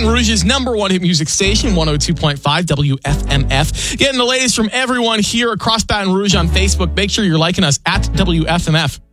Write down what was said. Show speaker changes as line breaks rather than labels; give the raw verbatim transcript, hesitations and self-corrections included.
Baton Rouge's number one hit music station, one oh two point five W F M F. Getting the latest from everyone here across Baton Rouge on Facebook. Make sure you're liking us at W F M F.